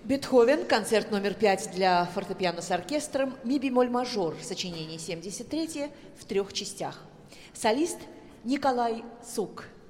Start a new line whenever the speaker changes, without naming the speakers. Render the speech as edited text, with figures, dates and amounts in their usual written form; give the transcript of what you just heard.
Бетховен, концерт номер 5 для фортепиано с оркестром, ми-бемоль мажор, сочинение 73 в 3 частях. Солист Николай Сук.